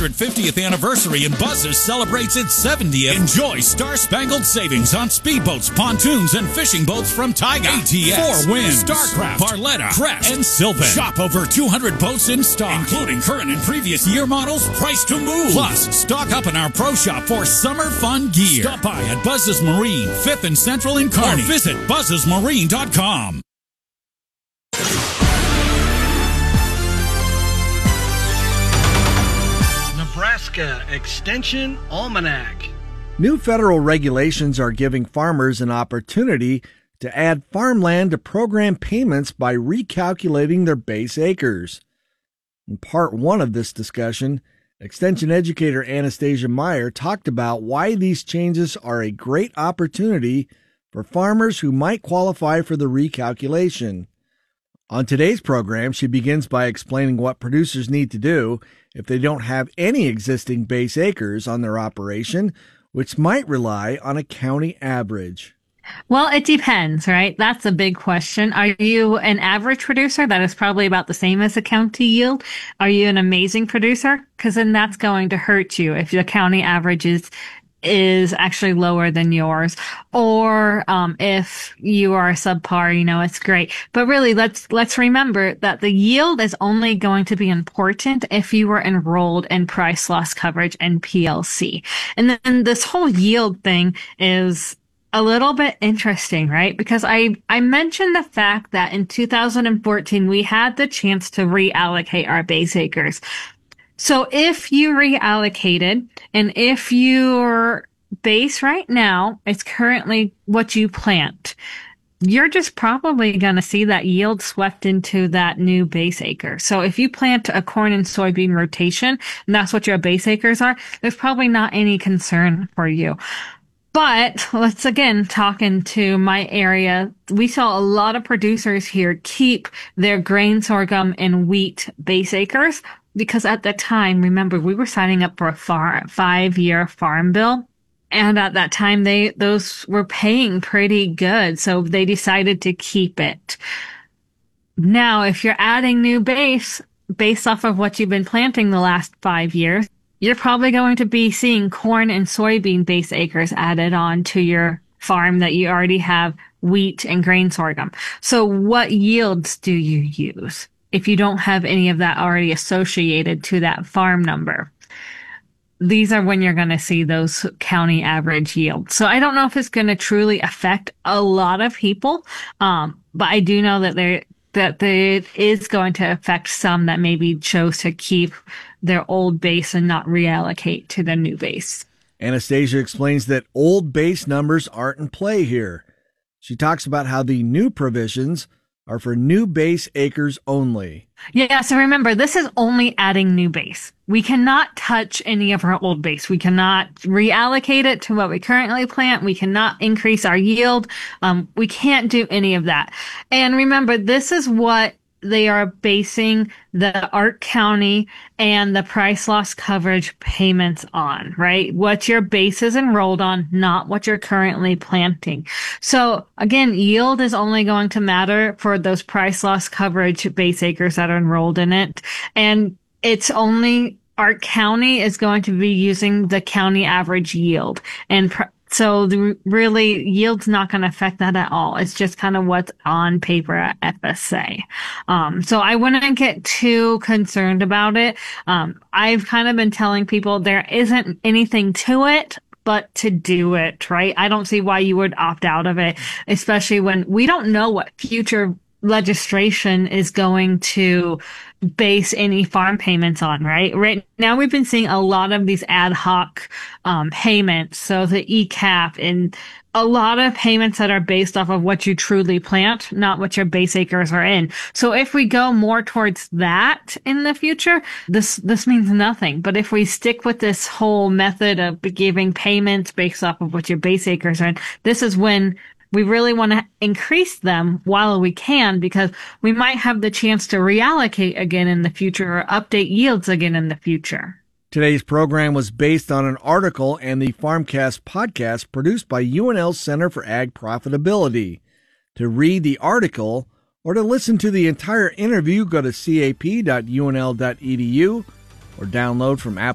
50th anniversary and Buzz's celebrates its 70th. Enjoy star-spangled savings on speedboats, pontoons, and fishing boats from Taiga, ATS, Four Winds, Starcraft, Barletta, Crest, and Sylvan. Shop over 200 boats in stock, including current and previous year models priced to move. Plus, stock up in our pro shop for summer fun gear. Stop by at Buzz's Marine, 5th and Central in Kearney. Or visit buzzesmarine.com. Nebraska Extension Almanac. New federal regulations are giving farmers an opportunity to add farmland to program payments by recalculating their base acres. In part one of this discussion, Extension educator Anastasia Meyer talked about why these changes are a great opportunity for farmers who might qualify for the recalculation. On today's program, she begins by explaining what producers need to do if they don't have any existing base acres on their operation, which might rely on a county average. Well, it depends, right? That's a big question. Are you an average producer? That is probably about the same as the county yield. Are you an amazing producer? Because then that's going to hurt you if the county average is actually lower than yours. Or if you are subpar, it's great. But really, let's remember that the yield is only going to be important if you were enrolled in price loss coverage and PLC. And then this whole yield thing is a little bit interesting, right? Because I mentioned the fact that in 2014, we had the chance to reallocate our base acres. So if you reallocated and if your base right now is currently what you plant, you're just probably going to see that yield swept into that new base acre. So if you plant a corn and soybean rotation, and that's what your base acres are, there's probably not any concern for you. But let's again talk into my area. We saw a lot of producers here keep their grain, sorghum, and wheat base acres because at the time, remember, we were signing up for a 5-year farm bill. And at that time, those were paying pretty good. So they decided to keep it. Now, if you're adding new base based off of what you've been planting the last 5 years, you're probably going to be seeing corn and soybean base acres added on to your farm that you already have wheat and grain sorghum. So what yields do you use if you don't have any of that already associated to that farm number? These are when you're going to see those county average yields. So I don't know if it's going to truly affect a lot of people, but I do know that it is going to affect some that maybe chose to keep their old base and not reallocate to the new base. Anastasia explains that old base numbers aren't in play here. She talks about how the new provisions are for new base acres only. Yeah, so remember, this is only adding new base. We cannot touch any of our old base. We cannot reallocate it to what we currently plant. We cannot increase our yield. We can't do any of that. And remember, this is what they are basing the Ark County and the price loss coverage payments on, right? What your base is enrolled on, not what you're currently planting. So again, yield is only going to matter for those price loss coverage base acres that are enrolled in it. And it's only Ark County is going to be using the county average yield. And so really, yield's not going to affect that at all. It's just kind of what's on paper at FSA. So I wouldn't get too concerned about it. I've kind of been telling people there isn't anything to it but to do it, right? I don't see why you would opt out of it, especially when we don't know what future legislation is going to base any farm payments on, right? Right now we've been seeing a lot of these ad hoc payments, so the ECAP and a lot of payments that are based off of what you truly plant, not what your base acres are in. So if we go more towards that in the future, this means nothing. But if we stick with this whole method of giving payments based off of what your base acres are in, this is when we really want to increase them while we can, because we might have the chance to reallocate again in the future or update yields again in the future. Today's program was based on an article and the Farmcast podcast produced by UNL's Center for Ag Profitability. To read the article or to listen to the entire interview, go to cap.unl.edu or download from Apple